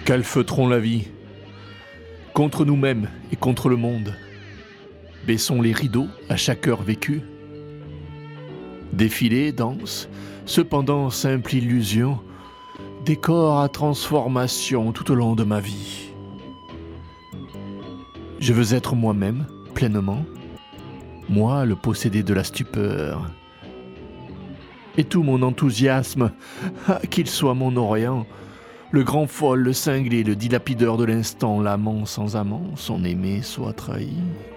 Calfeutrons la vie, contre nous-mêmes et contre le monde. Baissons les rideaux à chaque heure vécue. Défilé, danse, cependant simple illusion, décor à transformation tout au long de ma vie. Je veux être moi-même, pleinement, moi le possédé de la stupeur. Et tout mon enthousiasme, qu'il soit mon Orient, le grand folle, le cinglé, le dilapideur de l'instant, l'amant sans amant, son aimé soit trahi.